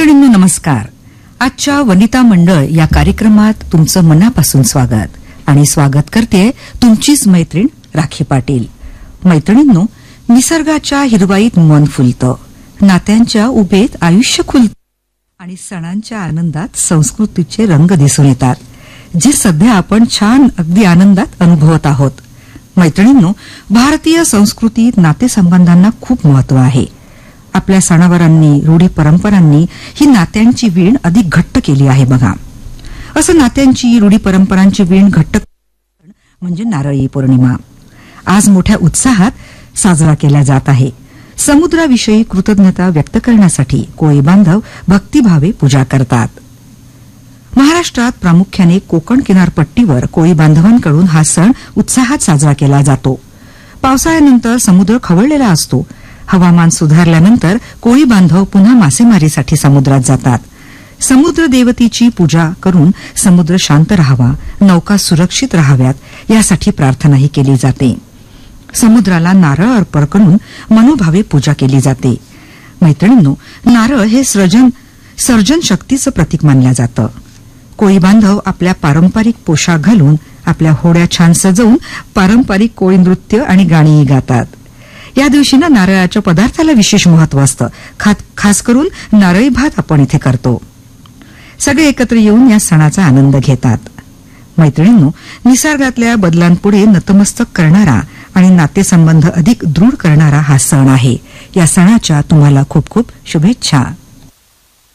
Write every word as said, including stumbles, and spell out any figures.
मैत्रिणींनो नमस्कार. आजच्या वनिता मंडळ या कार्यक्रमात तुमचं मनापासून स्वागत आणि स्वागत करते तुमचीच मैत्रीण राखी पाटील. मैत्रिणींनो, निसर्गाच्या हिरवाईत मन फुलतं, नात्यांच्या उभेत आयुष्य खुलतं आणि सणांच्या आनंदात संस्कृतीचे रंग दिसून येतात, जे सध्या आपण छान अगदी आनंदात अनुभवत आहोत. मैत्रिणींनो, भारतीय संस्कृतीत नातेसंबंधांना खूप महत्व आहे. आपल्या सणावारांनी, रूढी परंपरांनी ही नात्यांची वीण अधिक घट्ट केली आहे. बघा, असं नात्यांची, रूढी परंपरांची वीण घट्ट म्हणजे नारळी पौर्णिमा आज मोठ्या उत्साहात साजरा केला जात आहे. समुद्राविषयी कृतज्ञता व्यक्त करण्यासाठी कोळी बांधव भक्तिभावे पूजा करतात. महाराष्ट्रात प्रामुख्याने कोकण किनारपट्टीवर कोळी बांधवांकडून हा सण उत्साहात साजरा केला जातो. पावसाळ्यानंतर समुद्र खवळलेला असतो. हवामान सुधारल्यानंतर कोळी बांधव पुन्हा मासेमारीसाठी समुद्रात जातात. समुद्र देवतेची पूजा करून समुद्र शांत राहावा, नौका सुरक्षित राहाव्यात यासाठी प्रार्थनाही केली जाते. समुद्राला नारळ अर्पण करून मनोभावे पूजा केली जाते. मैत्रिणींनो, नारळ हे सृजन सर्जन शक्तीचं प्रतीक मानलं जातं. कोळी बांधव आपल्या पारंपरिक पोशाख घालून, आपल्या होड्या छान सजवून पारंपरिक कोळी नृत्य आणि गाणीही गातात. या दिवशी ना नारळाच्या पदार्थाला विशेष महत्व असतं. खास करून नारळी भात आपण इथे करतो. सगळे एकत्र येऊन या सणाचा आनंद घेतात. मैत्रिणींनो, निसर्गातल्या बदलांपुढे नतमस्तक करणारा आणि नातेसंबंध अधिक दृढ करणारा हा सण आहे. या सणाच्या तुम्हाला खूप खूप शुभेच्छा.